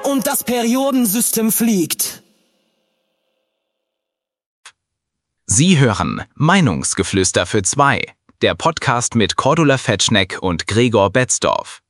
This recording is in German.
und das Periodensystem fliegt. Sie hören Meinungsgeflüster für zwei, der Podcast mit Cordula Fetschneck und Gregor Betzdorf.